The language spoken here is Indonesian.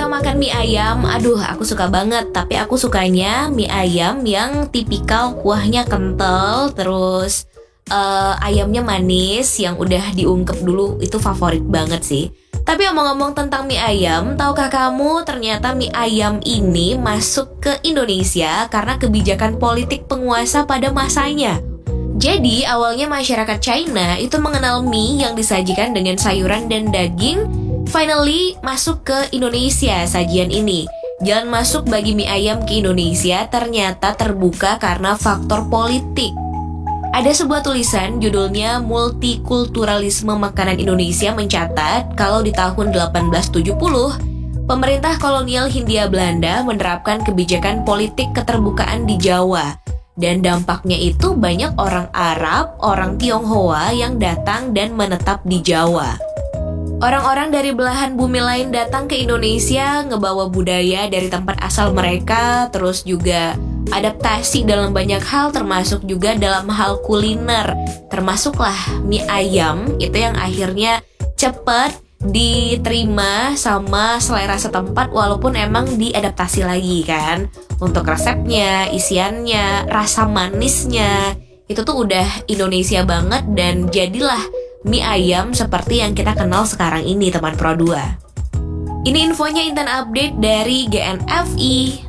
makan mie ayam, aduh aku suka banget. Tapi aku sukanya mie ayam yang tipikal kuahnya kental, terus ayamnya manis yang udah diungkep dulu, itu favorit banget sih. Tapi omong-omong tentang mie ayam, tahukah kamu ternyata mie ayam ini masuk ke Indonesia karena kebijakan politik penguasa pada masanya. Jadi awalnya masyarakat China itu mengenal mie yang disajikan dengan sayuran dan daging. Finally masuk ke Indonesia sajian ini. Jalan masuk bagi mie ayam ke Indonesia ternyata terbuka karena faktor politik. Ada sebuah tulisan judulnya Multikulturalisme Makanan Indonesia mencatat kalau di tahun 1870 pemerintah kolonial Hindia Belanda menerapkan kebijakan politik keterbukaan di Jawa. Dan dampaknya itu banyak orang Arab, orang Tionghoa yang datang dan menetap di Jawa. Orang-orang dari belahan bumi lain datang ke Indonesia, ngebawa budaya dari tempat asal mereka, terus juga adaptasi dalam banyak hal, termasuk juga dalam hal kuliner. Termasuklah mie ayam, itu yang akhirnya cepat diterima sama selera setempat walaupun emang diadaptasi lagi kan. Untuk resepnya, isiannya, rasa manisnya, itu tuh udah Indonesia banget dan jadilah mie ayam seperti yang kita kenal sekarang ini teman Pro 2. Ini infonya Intan Update dari GNFI.